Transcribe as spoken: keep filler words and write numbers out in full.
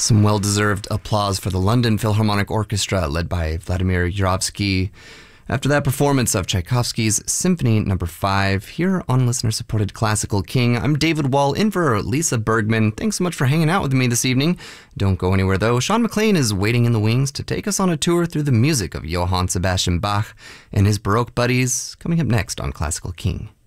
Some well-deserved applause for the London Philharmonic Orchestra, led by Vladimir Yurovsky, after that performance of Tchaikovsky's Symphony Number five, here on Listener-Supported Classical King. I'm David Wall, in for Lisa Bergman. Thanks so much for hanging out with me this evening. Don't go anywhere, though. Sean McLean is waiting in the wings to take us on a tour through the music of Johann Sebastian Bach and his Baroque buddies, coming up next on Classical King.